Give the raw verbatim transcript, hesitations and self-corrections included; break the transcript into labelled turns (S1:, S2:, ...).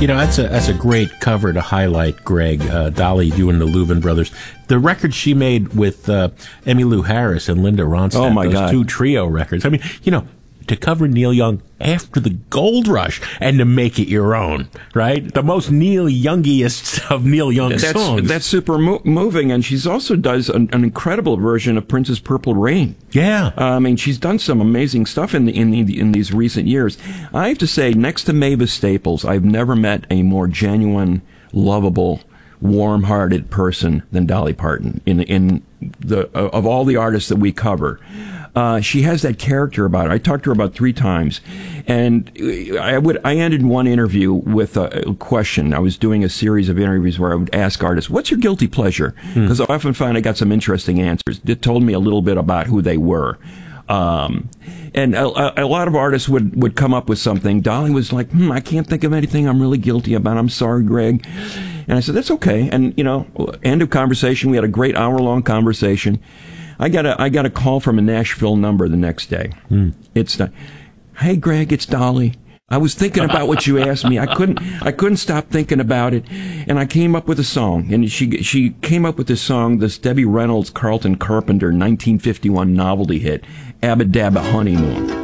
S1: You know, that's a that's a great cover to highlight, Greg. Uh, Dolly doing the Louvin Brothers. The record she made with uh, Emmylou Harris and Linda Ronstadt.
S2: Oh, my
S1: those
S2: God.
S1: two trio records. I mean, you know, to cover Neil Young after the gold rush and to make it your own, right? The most Neil Youngiest of Neil Young
S2: that's,
S1: songs.
S2: That's super mo- moving, and she's also does an, an incredible version of Prince's Purple Rain.
S1: Yeah.
S2: Uh, I mean, she's done some amazing stuff in the, in the, in these recent years. I have to say, next to Mavis Staples, I've never met a more genuine, lovable, warm-hearted person than Dolly Parton. In in the uh, of all the artists that we cover, uh, she has that character about her. I talked to her about three times, and I would I ended one interview with a question. I was doing a series of interviews where I would ask artists, "What's your guilty pleasure?" Because hmm. I often find I got some interesting answers. It told me a little bit about who they were. Um, and a, a lot of artists would, would come up with something. Dolly was like, hmm, I can't think of anything I'm really guilty about. I'm sorry, Greg. And I said, that's okay. And, you know, end of conversation. We had a great hour-long conversation. I got a, I got a call from a Nashville number the next day. Hmm. It's, uh, hey, Greg, it's Dolly. I was thinking about what you asked me. I couldn't, I couldn't stop thinking about it. And I came up with a song. And she, she came up with this song, this Debbie Reynolds, Carlton Carpenter, nineteen fifty-one novelty hit, Abba Dabba Honeymoon.